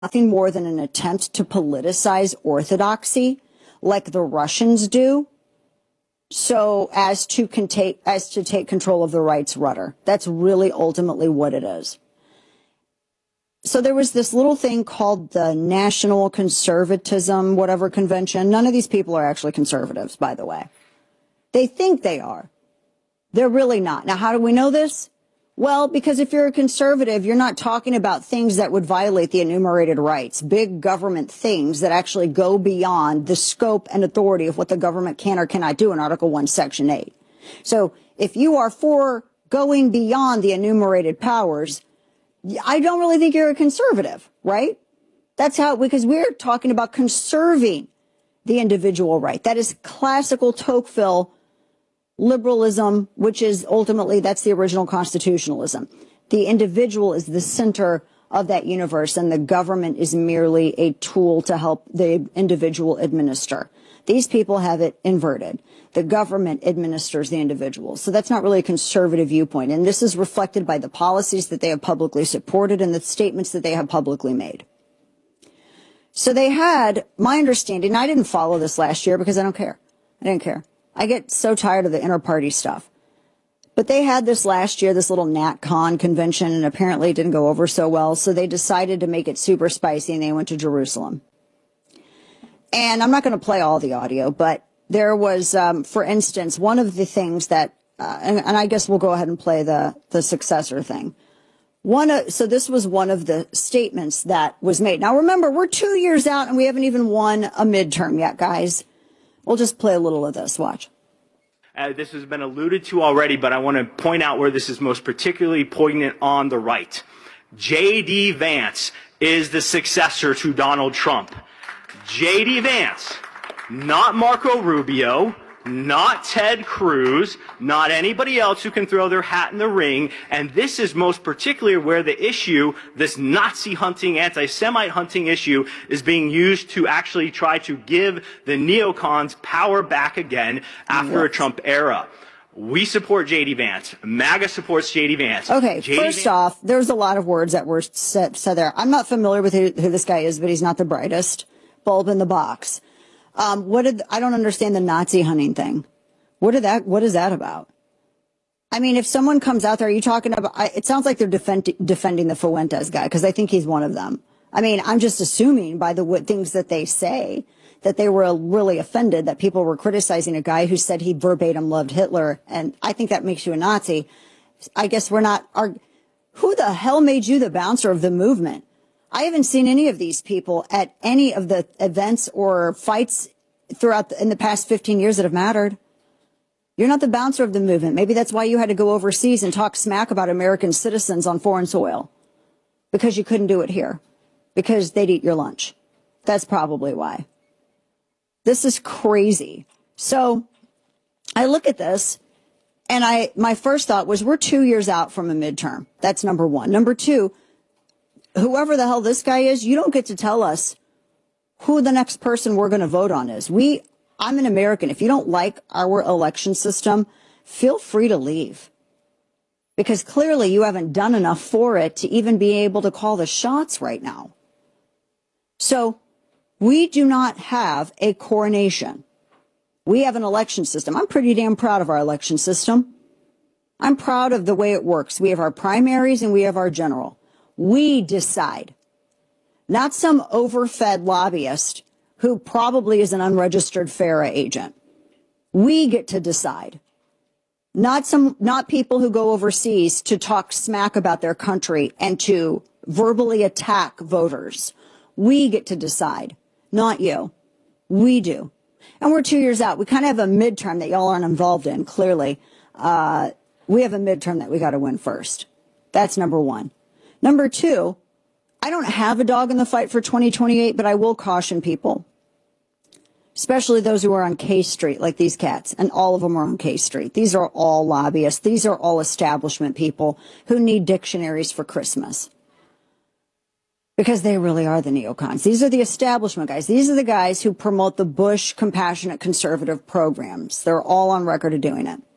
nothing more than an attempt to politicize orthodoxy like the Russians do, so as to take control of the right's rudder. That's really ultimately what it is. So there was this little thing called the National Conservatism, whatever convention. None of these people are actually conservatives, by the way. They think they are. They're really not. Now, how do we know this? Well, because if you're a conservative, you're not talking about things that would violate the enumerated rights, big government things that actually go beyond the scope and authority of what the government can or cannot do in Article 1, Section 8. So if you are for going beyond the enumerated powers, I don't really think you're a conservative, right? That's how, because we're talking about conserving the individual right. That is classical Tocqueville liberalism, which is ultimately, that's the original constitutionalism. The individual is the center of that universe, and the government is merely a tool to help the individual administer. These people have it inverted. The government administers the individual. So that's not really a conservative viewpoint. And this is reflected by the policies that they have publicly supported and the statements that they have publicly made. So they had, my understanding, I didn't follow this last year because I don't care. I didn't care. I get so tired of the inter-party stuff. But they had this last year, this little NatCon convention, and apparently it didn't go over so well. So they decided to make it super spicy, and they went to Jerusalem. And I'm not going to play all the audio, but there was, for instance, one of the things that, and I guess we'll go ahead and play the successor thing. So this was one of the statements that was made. Now, remember, we're 2 years out, and we haven't even won a midterm yet, guys. We'll just play a little of this. Watch. This has been alluded to already, but I want to point out where this is most particularly poignant on the right. J.D. Vance is the successor to Donald Trump. J.D. Vance, not Marco Rubio, not Ted Cruz, not anybody else who can throw their hat in the ring. And this is most particularly where the issue, this Nazi hunting, anti-Semite hunting issue, is being used to actually try to give the neocons power back again after a Trump era. We support J.D. Vance. MAGA supports J.D. Vance. Okay, first off, there's a lot of words that were said there. I'm not familiar with who this guy is, but he's not the brightest bulb in the box. I don't understand the Nazi hunting thing. What is that about? I mean, if someone comes out there, are you talking about, it sounds like they're defending the Fuentes guy, because I think he's one of them. I mean, I'm just assuming by the things that they say that they were really offended that people were criticizing a guy who said he verbatim loved Hitler. And I think that makes you a Nazi. I guess who the hell made you the bouncer of the movement? I haven't seen any of these people at any of the events or fights in the past 15 years that have mattered. You're not the bouncer of the movement. Maybe that's why you had to go overseas and talk smack about American citizens on foreign soil, because you couldn't do it here, because they'd eat your lunch. That's probably why. This is crazy. So I look at this, and my first thought was, we're 2 years out from a midterm. That's number one. Number two, whoever the hell this guy is, you don't get to tell us who the next person we're going to vote on is. I'm an American. If you don't like our election system, feel free to leave. Because clearly you haven't done enough for it to even be able to call the shots right now. So we do not have a coronation. We have an election system. I'm pretty damn proud of our election system. I'm proud of the way it works. We have our primaries and we have our general. We decide, not some overfed lobbyist who probably is an unregistered FARA agent. We get to decide, not people who go overseas to talk smack about their country and to verbally attack voters. We get to decide, not you. We do. And we're 2 years out. We kind of have a midterm that y'all aren't involved in, clearly. We have a midterm that we got to win first. That's number one. Number two, I don't have a dog in the fight for 2028, but I will caution people, especially those who are on K Street, like these cats, and all of them are on K Street. These are all lobbyists. These are all establishment people who need dictionaries for Christmas, because they really are the neocons. These are the establishment guys. These are the guys who promote the Bush compassionate conservative programs. They're all on record of doing it.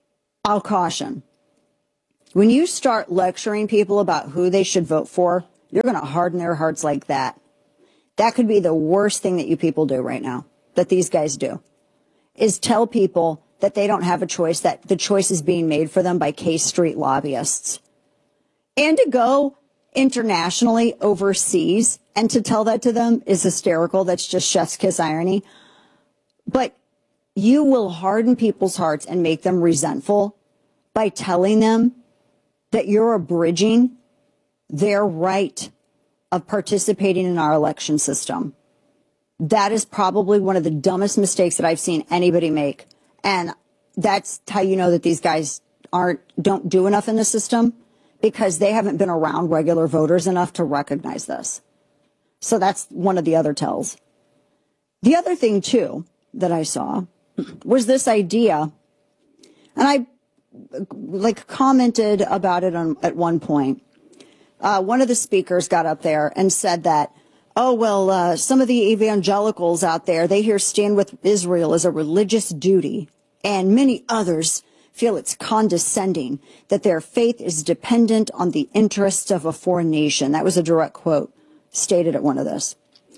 I'll caution. When you start lecturing people about who they should vote for, You're going to harden their hearts like that. That could be the worst thing that you people do right now, that these guys do, is tell people that they don't have a choice, that the choice is being made for them by K Street lobbyists. And to go internationally, overseas, and to tell that to them is hysterical. That's just chef's kiss irony. But you will harden people's hearts and make them resentful by telling them that you're abridging their right of participating in our election system. That is probably one of the dumbest mistakes that I've seen anybody make. And that's how you know that these guys don't do enough in the system, because they haven't been around regular voters enough to recognize this. So that's one of the other tells. The other thing, too, that I saw was this idea, and I commented about it at one point. One of the speakers got up there and said that, some of the evangelicals out there, they hear stand with Israel as a religious duty, and many others feel it's condescending, that their faith is dependent on the interests of a foreign nation. That was a direct quote stated at one of this.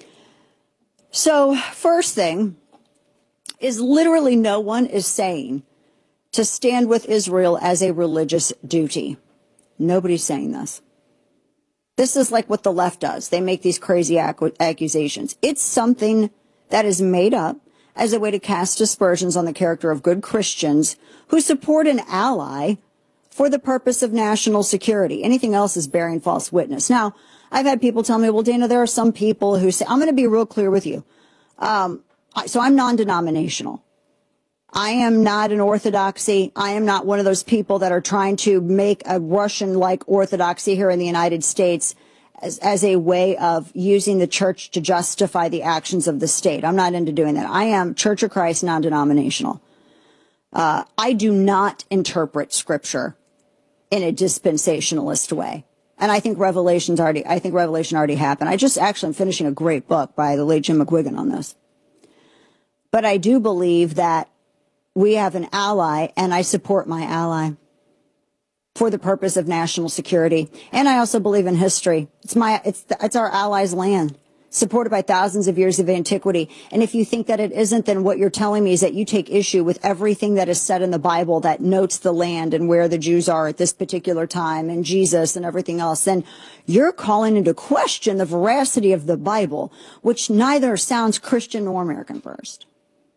So first thing is, literally no one is saying to stand with Israel as a religious duty. Nobody's saying this. This is like what the left does. They make these crazy accusations. It's something that is made up as a way to cast aspersions on the character of good Christians who support an ally for the purpose of national security. Anything else is bearing false witness. Now, I've had people tell me, well, Dana, there are some people who say, I'm going to be real clear with you. So I'm non-denominational. I am not an orthodoxy. I am not one of those people that are trying to make a Russian-like orthodoxy here in the United States as a way of using the church to justify the actions of the state. I'm not into doing that. I am Church of Christ, non-denominational. I do not interpret scripture in a dispensationalist way. And I think Revelation already happened. I'm finishing a great book by the late Jim McGuigan on this. But I do believe that we have an ally, and I support my ally for the purpose of national security. And I also believe in history. It's our allies' land, supported by thousands of years of antiquity. And if you think that it isn't, then what you're telling me is that you take issue with everything that is said in the Bible that notes the land and where the Jews are at this particular time and Jesus and everything else. Then you're calling into question the veracity of the Bible, which neither sounds Christian nor American first.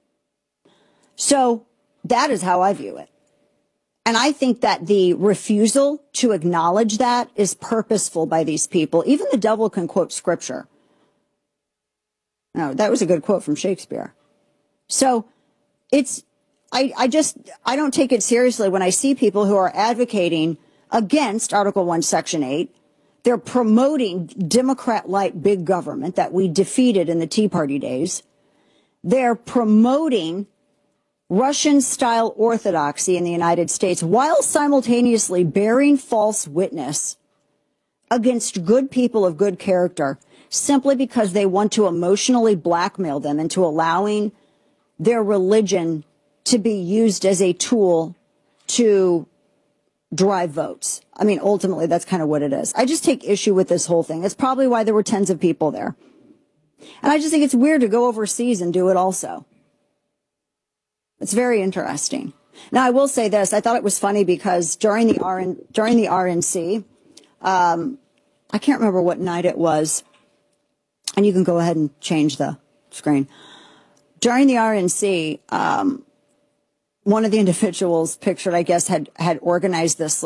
So that is how I view it. And I think that the refusal to acknowledge that is purposeful by these people. Even the devil can quote scripture. No, that was a good quote from Shakespeare. So I don't take it seriously when I see people who are advocating against Article 1, Section 8. They're promoting Democrat-like big government that we defeated in the Tea Party days. They're promoting Russian-style orthodoxy in the United States while simultaneously bearing false witness against good people of good character simply because they want to emotionally blackmail them into allowing their religion to be used as a tool to drive votes. I mean, ultimately, that's kind of what it is. I just take issue with this whole thing. It's probably why there were tens of people there. And I just think it's weird to go overseas and do it also. It's very interesting. Now, I will say this. I thought it was funny because during the RNC, I can't remember what night it was, and you can go ahead and change the screen. During the RNC, one of the individuals pictured, I guess, had organized this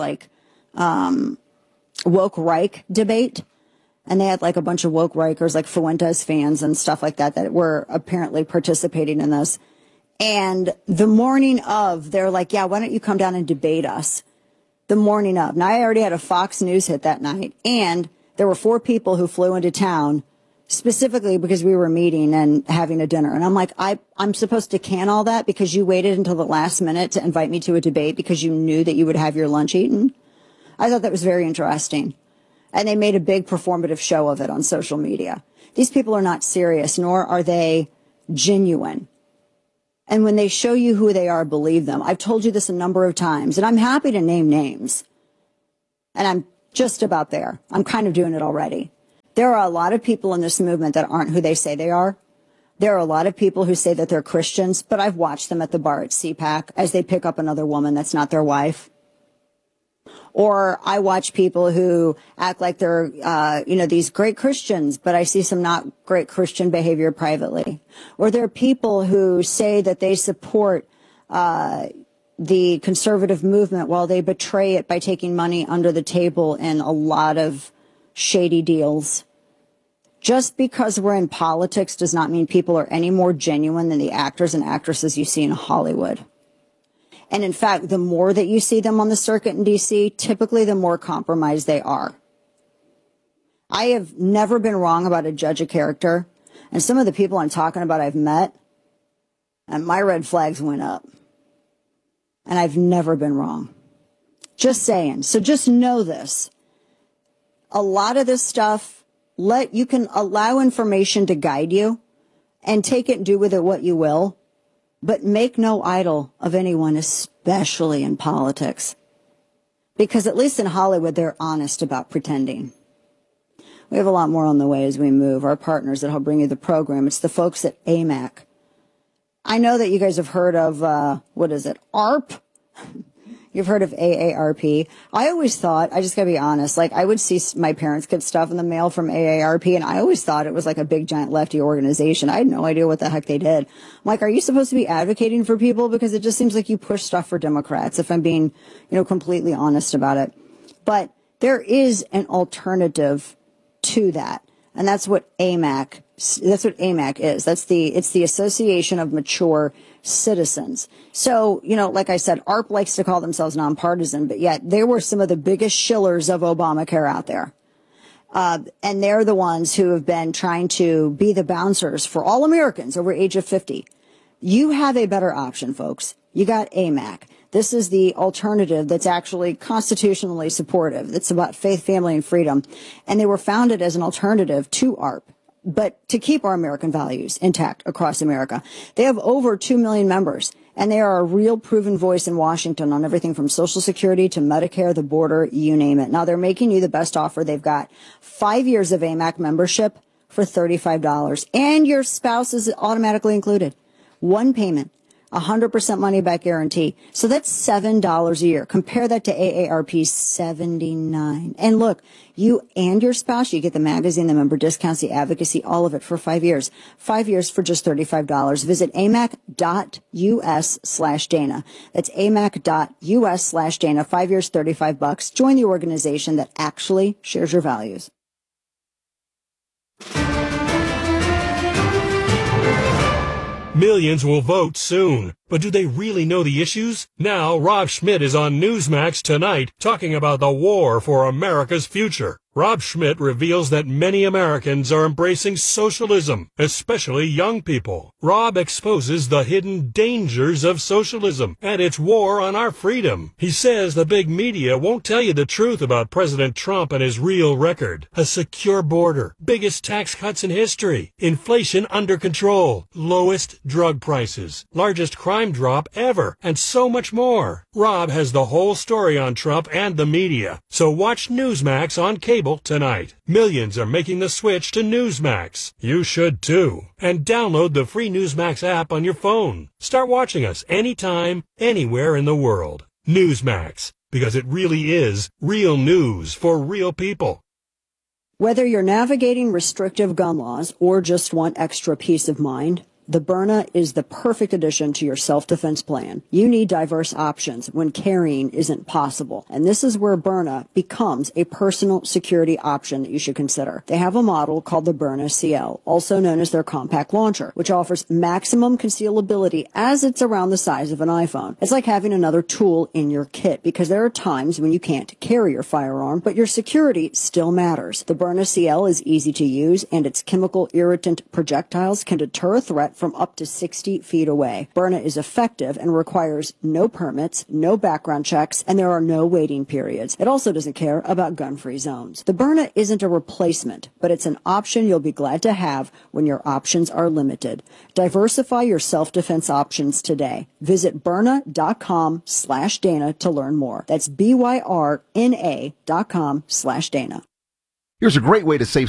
woke Reich debate. And they had a bunch of woke Reichers, like Fuentes fans and stuff like that were apparently participating in this. And the morning of, they're like, yeah, why don't you come down and debate us? The morning of. Now, I already had a Fox News hit that night. And there were 4 people who flew into town specifically because we were meeting and having a dinner. And I'm like, I'm supposed to can all that because you waited until the last minute to invite me to a debate because you knew that you would have your lunch eaten. I thought that was very interesting. And they made a big performative show of it on social media. These people are not serious, nor are they genuine. And when they show you who they are, believe them. I've told you this a number of times, and I'm happy to name names. And I'm just about there. I'm kind of doing it already. There are a lot of people in this movement that aren't who they say they are. There are a lot of people who say that they're Christians, but I've watched them at the bar at CPAC as they pick up another woman that's not their wife. Or I watch people who act like they're, these great Christians, but I see some not great Christian behavior privately. Or there are people who say that they support the conservative movement while they betray it by taking money under the table in a lot of shady deals. Just because we're in politics does not mean people are any more genuine than the actors and actresses you see in Hollywood. And in fact, the more that you see them on the circuit in D.C., typically the more compromised they are. I have never been wrong about a judge of character. And some of the people I'm talking about I've met, and my red flags went up. And I've never been wrong. Just saying. So just know this. A lot of this stuff, you can allow information to guide you and take it and do with it what you will. But make no idol of anyone, especially in politics. Because at least in Hollywood, they're honest about pretending. We have a lot more on the way as we move. Our partners that help bring you the program. It's the folks at AMAC. I know that you guys have heard of, ARP? You've heard of AARP. I always thought, I just gotta be honest, like I would see my parents get stuff in the mail from AARP and I always thought it was like a big giant lefty organization. I had no idea what the heck they did. I'm like, are you supposed to be advocating for people? Because it just seems like you push stuff for Democrats, if I'm being, completely honest about it. But there is an alternative to that. And that's what AMAC is. It's the Association of Mature Citizens. So, like I said, ARP likes to call themselves nonpartisan, but yet they were some of the biggest shillers of Obamacare out there. And they're the ones who have been trying to be the bouncers for all Americans over age of 50. You have a better option, folks. You got AMAC. This is the alternative that's actually constitutionally supportive. It's about faith, family, and freedom. And they were founded as an alternative to ARP, but to keep our American values intact across America. They have over 2 million members, and they are a real proven voice in Washington on everything from Social Security to Medicare, the border, you name it. Now, they're making you the best offer. They've got 5 years of AMAC membership for $35, and your spouse is automatically included. One payment. 100% money back guarantee. So that's $7 a year. Compare that to AARP's $79. And look, you and your spouse, you get the magazine, the member discounts, the advocacy, all of it for 5 years. 5 years for just $35. Visit amac.us/Dana. That's amac.us/Dana. 5 years, $35. Join the organization that actually shares your values. Millions will vote soon, but do they really know the issues? Now, Rob Schmitt is on Newsmax tonight talking about the war for America's future. Rob Schmitt reveals that many Americans are embracing socialism, especially young people. Rob exposes the hidden dangers of socialism and its war on our freedom. He says the big media won't tell you the truth about President Trump and his real record. A secure border, biggest tax cuts in history, inflation under control, lowest drug prices, largest crime drop ever, and so much more. Rob has the whole story on Trump and the media, so watch Newsmax on cable tonight. Millions are making the switch to Newsmax. You should too. And download the free Newsmax app on your phone. Start watching us anytime, anywhere in the world. Newsmax, because it really is real news for real people. Whether you're navigating restrictive gun laws or just want extra peace of mind, the Byrna is the perfect addition to your self-defense plan. You need diverse options when carrying isn't possible. And this is where Byrna becomes a personal security option that you should consider. They have a model called the Byrna CL, also known as their compact launcher, which offers maximum concealability as it's around the size of an iPhone. It's like having another tool in your kit because there are times when you can't carry your firearm, but your security still matters. The Byrna CL is easy to use, and its chemical irritant projectiles can deter a threat from up to 60 feet away. Byrna is effective and requires no permits, no background checks, and there are no waiting periods. It also doesn't care about gun-free zones. The Byrna isn't a replacement, but it's an option you'll be glad to have when your options are limited. Diversify your self-defense options today. Visit Byrna.com/Dana to learn more. That's BYRNA.com/Dana. Here's a great way to save some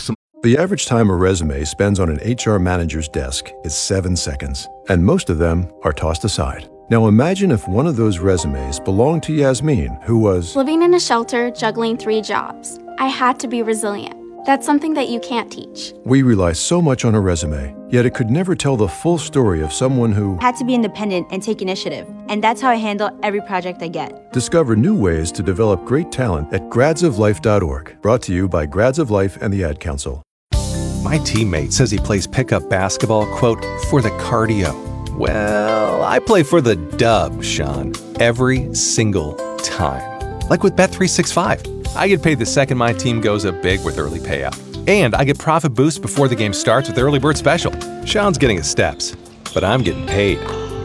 The average time a resume spends on an HR manager's desk is 7 seconds, and most of them are tossed aside. Now imagine if one of those resumes belonged to Yasmin, who was living in a shelter, juggling 3 jobs. I had to be resilient. That's something that you can't teach. We rely so much on a resume, yet it could never tell the full story of someone who had to be independent and take initiative. And that's how I handle every project I get. Discover new ways to develop great talent at gradsoflife.org. Brought to you by Grads of Life and the Ad Council. My teammate says he plays pickup basketball, quote, for the cardio. Well, I play for the dub, Sean, every single time. Like with Bet365. I get paid the second my team goes up big with early payout. And I get profit boosts before the game starts with Early Bird Special. Sean's getting his steps, but I'm getting paid.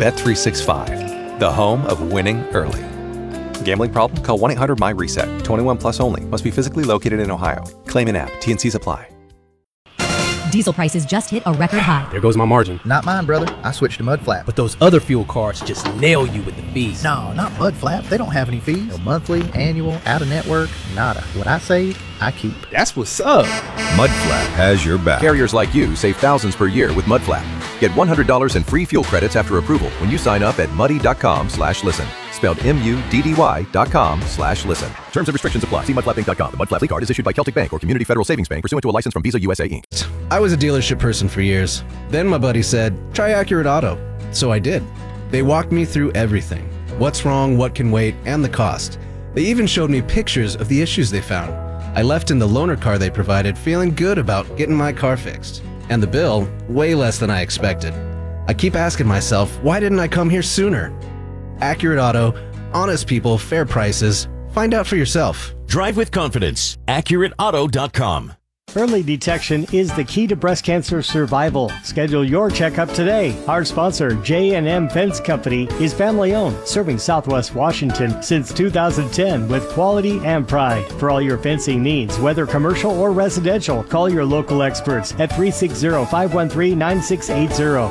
Bet365, the home of winning early. Gambling problem? Call 1-800-MY-RESET. 21 plus only. Must be physically located in Ohio. Claim in app. T&Cs apply. Diesel prices just hit a record high. There goes my margin. Not mine, brother. I switched to Mudflap. But those other fuel cards just nail you with the fees. No, not Mudflap. They don't have any fees. No monthly, annual, out-of-network, nada. What I save, I keep. That's what's up. Mudflap has your back. Carriers like you save thousands per year with Mudflap. Get $100 in free fuel credits after approval when you sign up at muddy.com/listen. Spelled MUDDY.com/listen. Terms and restrictions apply. See mudflappinc.com. The Mudflap card is issued by Celtic Bank or Community Federal Savings Bank pursuant to a license from Visa USA Inc. I was a dealership person for years. Then my buddy said, try Accurate Auto. So I did. They walked me through everything. What's wrong, what can wait, and the cost. They even showed me pictures of the issues they found. I left in the loaner car they provided feeling good about getting my car fixed. And the bill, way less than I expected. I keep asking myself, why didn't I come here sooner? Accurate Auto, honest people, fair prices. Find out for yourself. Drive with confidence. AccurateAuto.com. Early detection is the key to breast cancer survival. Schedule your checkup today. Our sponsor, J&M Fence Company, is family-owned, serving Southwest Washington since 2010 with quality and pride. For all your fencing needs, whether commercial or residential, call your local experts at 360-513-9680.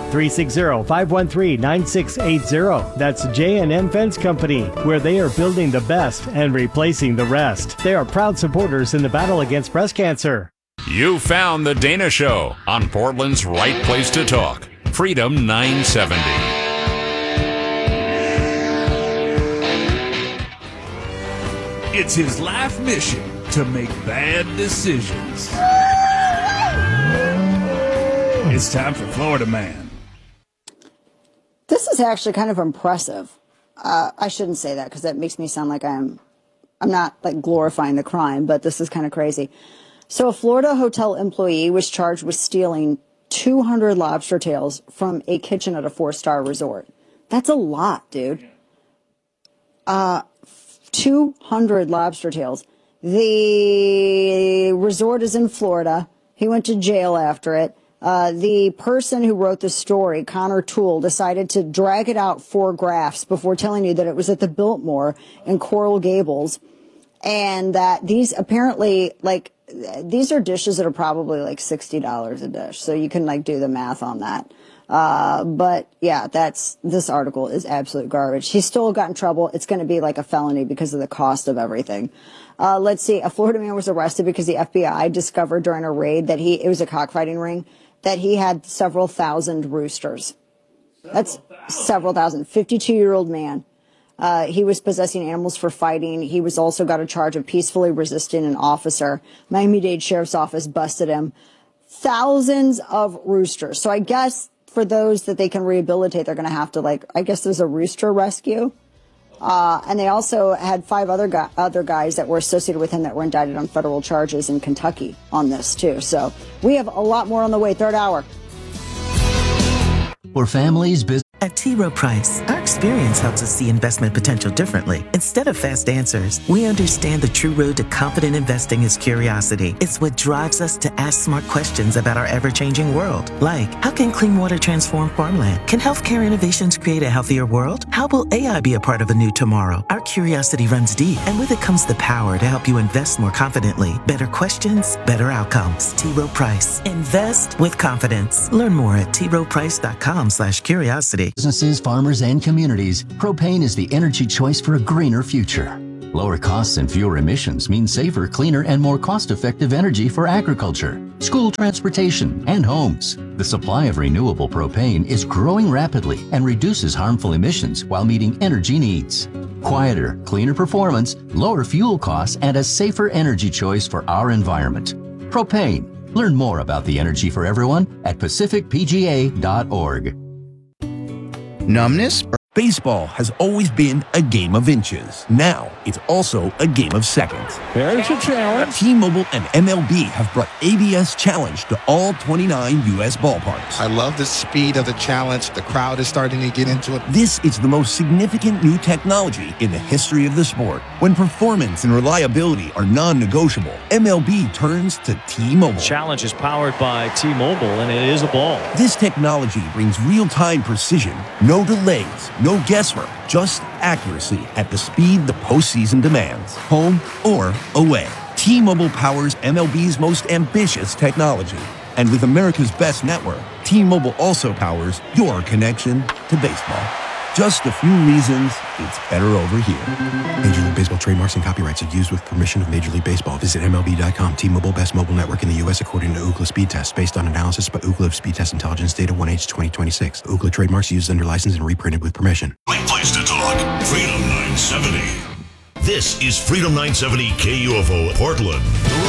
360-513-9680. That's J&M Fence Company, where they are building the best and replacing the rest. They are proud supporters in the battle against breast cancer. You found The Dana Show on Portland's right place to talk. Freedom 970. It's his life mission to make bad decisions. It's time for Florida Man. This is actually kind of impressive. I shouldn't say that because that makes me sound like I'm not like glorifying the crime, but this is kind of crazy. So a Florida hotel employee was charged with stealing 200 lobster tails from a kitchen at a 4-star resort. That's a lot, dude. 200 lobster tails. The resort is in Florida. He went to jail after it. The person who wrote the story, Connor Toole, decided to drag it out 4 graphs before telling you that it was at the Biltmore in Coral Gables. And that these apparently, like, these are dishes that are probably like $60 a dish. So you can like do the math on that. But yeah, this article is absolute garbage. He still got in trouble. It's going to be like a felony because of the cost of everything. Let's see. A Florida man was arrested because the FBI discovered during a raid that it was a cockfighting ring, that he had several thousand roosters. That's several thousand. 52-year-old man. He was possessing animals for fighting. He was also got a charge of peacefully resisting an officer. Miami-Dade Sheriff's Office busted him. Thousands of roosters. So I guess for those that they can rehabilitate, they're going to have to I guess there's a rooster rescue. And they also had 5 other guys that were associated with him that were indicted on federal charges in Kentucky on this too. So we have a lot more on the way. Third hour. For families, business. At T. Rowe Price, our experience helps us see investment potential differently. Instead of fast answers, we understand the true road to confident investing is curiosity. It's what drives us to ask smart questions about our ever-changing world. Like, how can clean water transform farmland? Can healthcare innovations create a healthier world? How will AI be a part of a new tomorrow? Our curiosity runs deep, and with it comes the power to help you invest more confidently. Better questions, better outcomes. T. Rowe Price. Invest with confidence. Learn more at troweprice.com/curiosity. Businesses, farmers, and communities, propane is the energy choice for a greener future. Lower costs and fewer emissions mean safer, cleaner, and more cost-effective energy for agriculture, school transportation, and homes. The supply of renewable propane is growing rapidly and reduces harmful emissions while meeting energy needs. Quieter, cleaner performance, lower fuel costs, and a safer energy choice for our environment. Propane. Learn more about the energy for everyone at pacificpga.org. Numbness? Baseball has always been a game of inches. Now, it's also a game of seconds. There's a challenge. T-Mobile and MLB have brought ABS Challenge to all 29 U.S. ballparks. I love the speed of the challenge. The crowd is starting to get into it. This is the most significant new technology in the history of the sport. When performance and reliability are non-negotiable, MLB turns to T-Mobile. Challenge is powered by T-Mobile, and it is a ball. This technology brings real-time precision, no delays, no guesswork, just accuracy at the speed the postseason demands, home or away. T-Mobile powers MLB's most ambitious technology. And with America's best network, T-Mobile also powers your connection to baseball. Just a few reasons it's better over here. Major League Baseball trademarks and copyrights are used with permission of Major League Baseball. Visit MLB.com. T-Mobile, best mobile network in the U.S. according to Ookla Speed Test, based on analysis by Ookla of Speed Test Intelligence Data 1H 2026. Ookla trademarks used under license and reprinted with permission. Right place to talk. Freedom 970. This is Freedom 970 KUFO Portland.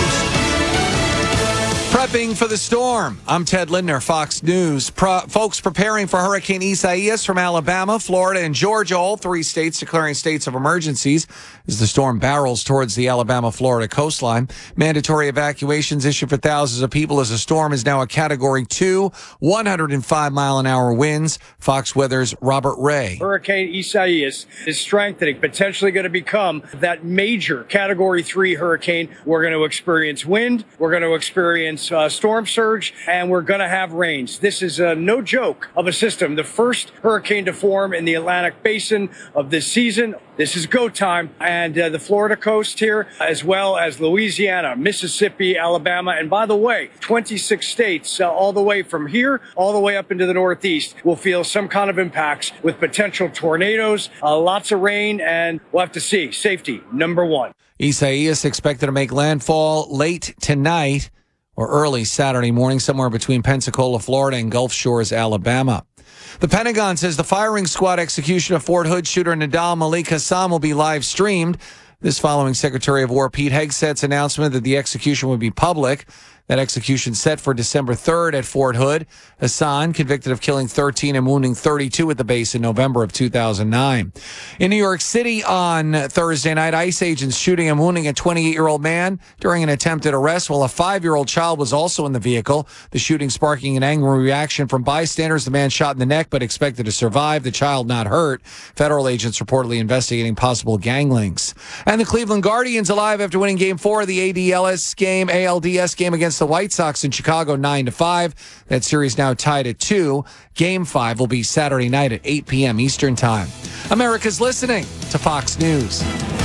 Prepping for the storm. I'm Ted Lindner, Fox News. Folks preparing for Hurricane Isaias from Alabama, Florida, and Georgia, all three states declaring states of emergencies as the storm barrels towards the Alabama-Florida coastline. Mandatory evacuations issued for thousands of people as the storm is now a Category 2, 105-mile-an-hour winds. Fox Weather's Robert Ray. Hurricane Isaias is strengthening, potentially going to become that major Category 3 hurricane. We're going to experience wind. We're going to experience storm surge, and we're going to have rains. This is no joke of a system. The first hurricane to form in the Atlantic Basin of this season. This is go time. And the Florida coast here, as well as Louisiana, Mississippi, Alabama, and by the way, 26 states all the way from here, all the way up into the Northeast will feel some kind of impacts with potential tornadoes, lots of rain, and we'll have to see. Safety, number one. Isaias expected to make landfall late tonight or early Saturday morning, somewhere between Pensacola, Florida, and Gulf Shores, Alabama. The Pentagon says the firing squad execution of Fort Hood shooter Nadal Malik Hassan will be live streamed. This following Secretary of War Pete Hegseth's announcement that the execution would be public. That execution set for December 3rd at Fort Hood. Hassan, convicted of killing 13 and wounding 32 at the base in November of 2009. In New York City on Thursday night, ICE agents shooting and wounding a 28-year-old man during an attempted arrest while a 5-year-old child was also in the vehicle. The shooting sparking an angry reaction from bystanders. The man shot in the neck but expected to survive. The child not hurt. Federal agents reportedly investigating possible gang links. And the Cleveland Guardians alive after winning Game 4 of the ALDS game against the White Sox in Chicago 9-5. That series now tied at 2. Game 5 will be Saturday night at 8 p.m. Eastern Time. America's listening to Fox News.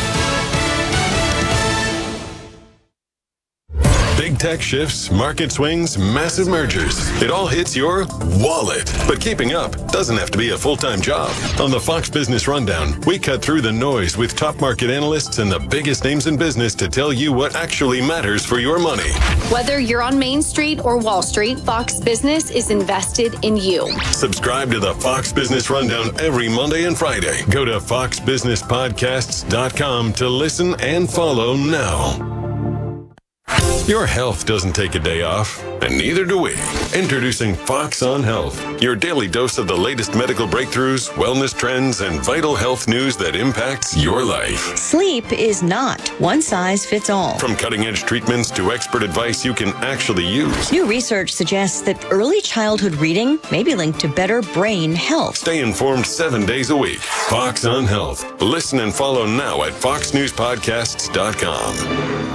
Big tech shifts, market swings, massive mergers. It all hits your wallet. But keeping up doesn't have to be a full-time job. On the Fox Business Rundown, we cut through the noise with top market analysts and the biggest names in business to tell you what actually matters for your money. Whether you're on Main Street or Wall Street, Fox Business is invested in you. Subscribe to the Fox Business Rundown every Monday and Friday. Go to foxbusinesspodcasts.com to listen and follow now. Your health doesn't take a day off, and neither do we. Introducing Fox on Health, your daily dose of the latest medical breakthroughs, wellness trends, and vital health news that impacts your life. Sleep is not one size fits all. From cutting-edge treatments to expert advice you can actually use. New research suggests that early childhood reading may be linked to better brain health. Stay informed 7 days a week. Fox on Health. Listen and follow now at foxnewspodcasts.com.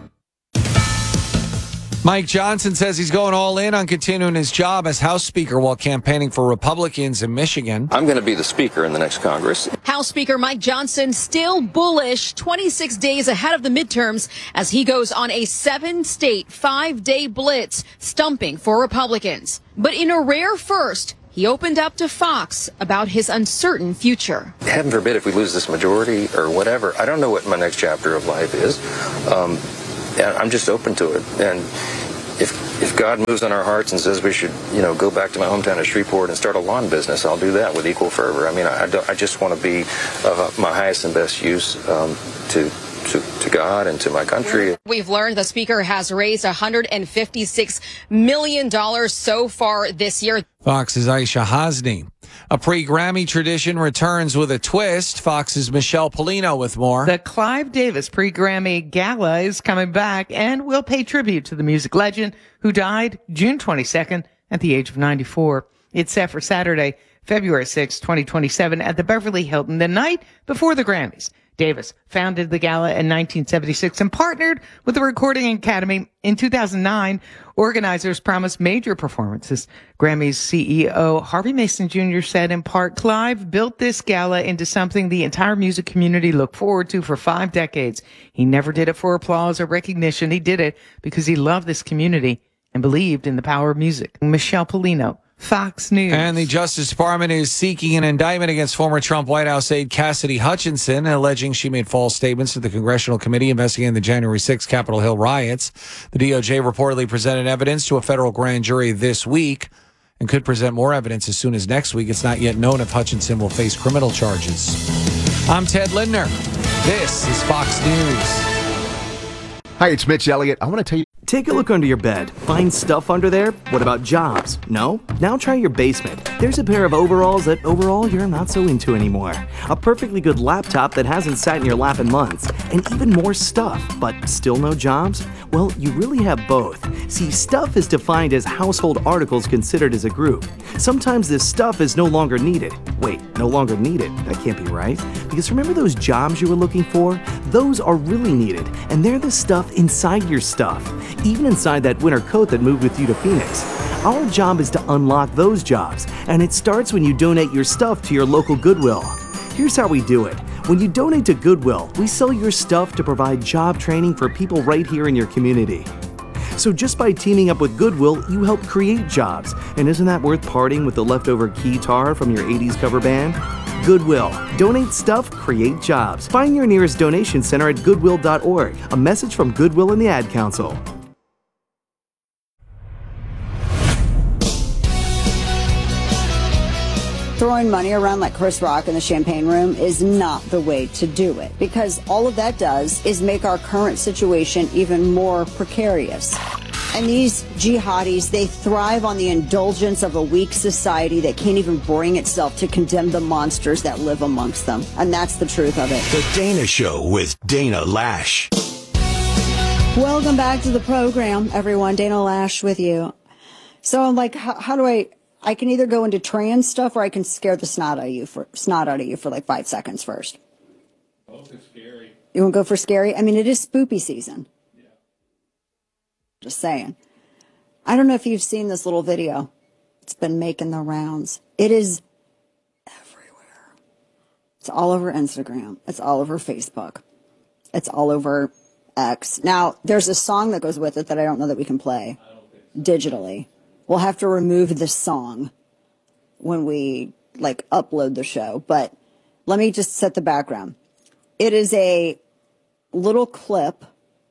Mike Johnson says he's going all in on continuing his job as House Speaker while campaigning for Republicans in Michigan. I'm going to be the Speaker in the next Congress. House Speaker Mike Johnson still bullish 26 days ahead of the midterms as he goes on a 7-state, 5-day blitz stumping for Republicans. But in a rare first, he opened up to Fox about his uncertain future. Heaven forbid if we lose this majority or whatever. I don't know what my next chapter of life is. And I'm just open to it. And if God moves on our hearts and says we should, go back to my hometown of Shreveport and start a lawn business, I'll do that with equal fervor. I mean, I just want to be of my highest and best use to God and to my country. We've learned the speaker has raised $156 million so far this year. Fox's Aisha Hasni. A pre-Grammy tradition returns with a twist. Fox's Michelle Polino with more. The Clive Davis pre-Grammy Gala is coming back and will pay tribute to the music legend who died June 22nd at the age of 94. It's set for Saturday, February 6, 2027 at the Beverly Hilton, the night before the Grammys. Davis founded the gala in 1976 and partnered with the Recording Academy in 2009. Organizers promised major performances. Grammy's CEO Harvey Mason Jr. said in part, Clive built this gala into something the entire music community looked forward to for 5 decades. He never did it for applause or recognition. He did it because he loved this community and believed in the power of music. Michelle Polino, Fox News. And the Justice Department is seeking an indictment against former Trump White House aide Cassidy Hutchinson, alleging she made false statements to the Congressional Committee investigating the January 6 Capitol Hill riots. The DOJ reportedly presented evidence to a federal grand jury this week and could present more evidence as soon as next week. It's not yet known if Hutchinson will face criminal charges. I'm Ted Lindner. This is Fox News. Hi, it's Mitch Elliott. I want to tell you. Take a look under your bed. Find stuff under there? What about jobs? No? Now try your basement. There's a pair of overalls that overall you're not so into anymore. A perfectly good laptop that hasn't sat in your lap in months. And even more stuff, but still no jobs? Well, you really have both. See, stuff is defined as household articles considered as a group. Sometimes this stuff is no longer needed. Wait, no longer needed? That can't be right. Because remember those jobs you were looking for? Those are really needed, and they're the stuff inside your stuff. Even inside that winter coat that moved with you to Phoenix. Our job is to unlock those jobs, and it starts when you donate your stuff to your local Goodwill. Here's how we do it. When you donate to Goodwill, we sell your stuff to provide job training for people right here in your community. So just by teaming up with Goodwill, you help create jobs. And isn't that worth parting with the leftover keytar from your 80s cover band? Goodwill. Donate stuff, create jobs. Find your nearest donation center at goodwill.org. A message from Goodwill and the Ad Council. Throwing money around like Chris Rock in the champagne room is not the way to do it, because all of that does is make our current situation even more precarious. And these jihadis, they thrive on the indulgence of a weak society that can't even bring itself to condemn the monsters that live amongst them. And that's the truth of it. The Dana Show with Dana Lash. Welcome back to the program, everyone. Dana Lash with you. So I'm like, how do I can either go into trans stuff or I can scare the snot out of you for like 5 seconds first. Oh, it's scary. You want to go for scary? I mean, it is spoopy season. Yeah. Just saying. I don't know if you've seen this little video. It's been making the rounds. It is everywhere. It's all over Instagram. It's all over Facebook. It's all over X. Now, there's a song that goes with it that I don't know that we can play digitally. We'll have to remove this song when we upload the show. But let me just set the background. It is a little clip,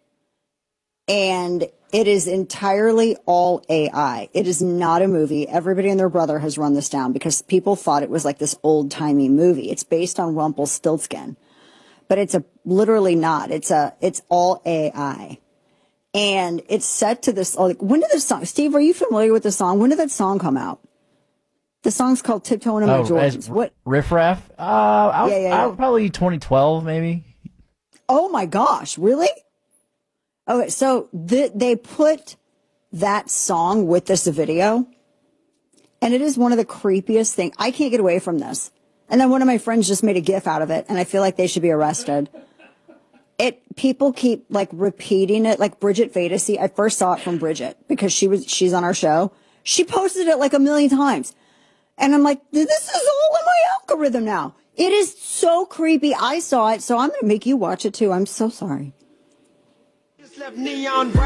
and it is entirely all AI. It is not a movie. Everybody and their brother has run this down because people thought it was like this old-timey movie. It's based on Rumpelstiltskin, but it's literally not. It's all AI. And it's set to this, when did this song, Steve, are you familiar with the song? When did that song come out? The song's called Tiptoeing in My Jordans. What? Riff Raff? Probably 2012, maybe. Oh my gosh, really? Okay, so they put that song with this video, and it is one of the creepiest things. I can't get away from this. And then one of my friends just made a GIF out of it, and I feel like they should be arrested. People keep repeating it, like Bridget Fadesy. I first saw it from Bridget because she's on our show. She posted it like 1 million times. And I'm like, this is all in my algorithm now. It is so creepy. I saw it, so I'm going to make you watch it too. I'm so sorry.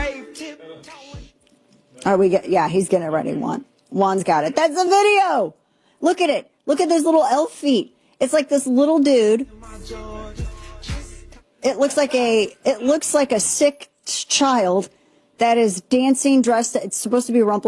He's getting it ready, Juan. Juan's got it. That's the video. Look at it. Look at those little elf feet. It's like this little dude. It looks like a sick child that is dancing dressed. It's supposed to be